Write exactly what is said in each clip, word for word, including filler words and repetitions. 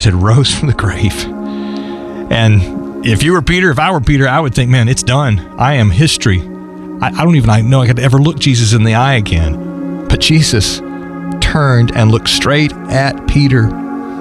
had rose from the grave. And if you were Peter, if I were Peter, I would think, man, it's done. I am history. I, I don't even know I could ever look Jesus in the eye again. But Jesus turned and looked straight at Peter.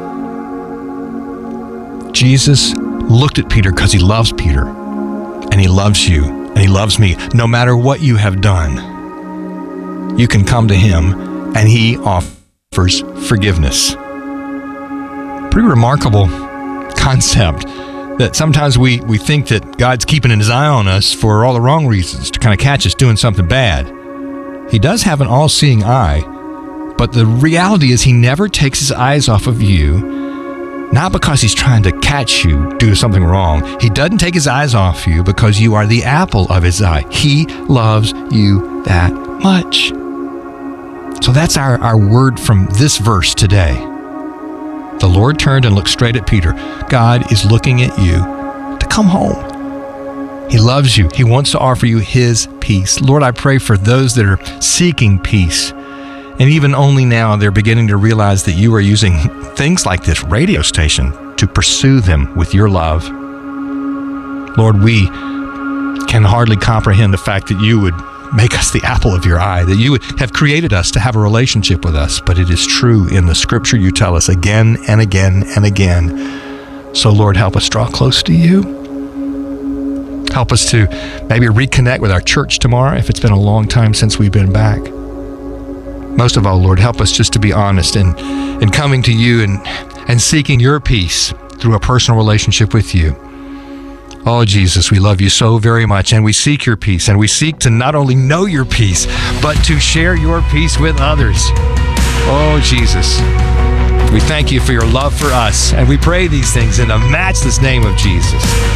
Jesus looked at Peter because he loves Peter, and he loves you, and he loves me. No matter what you have done, you can come to him, and he offers forgiveness. Pretty remarkable concept that sometimes we, we think that God's keeping his eye on us for all the wrong reasons, to kind of catch us doing something bad. He does have an all-seeing eye, but the reality is he never takes his eyes off of you. Not because he's trying to catch you do something wrong. He doesn't take his eyes off you because you are the apple of his eye. He loves you that much. So that's our, our word from this verse today. The Lord turned and looked straight at Peter. God is looking at you to come home. He loves you. He wants to offer you his peace. Lord, I pray for those that are seeking peace. And even only now, they're beginning to realize that you are using things like this radio station to pursue them with your love. Lord, we can hardly comprehend the fact that you would make us the apple of your eye, that you would have created us to have a relationship with us. But it is true in the scripture you tell us again and again and again. So, Lord, help us draw close to you. Help us to maybe reconnect with our church tomorrow if it's been a long time since we've been back. Most of all, Lord, help us just to be honest and in, in coming to you and, and seeking your peace through a personal relationship with you. Oh, Jesus, we love you so very much, and we seek your peace, and we seek to not only know your peace, but to share your peace with others. Oh, Jesus, we thank you for your love for us, and we pray these things in the matchless name of Jesus.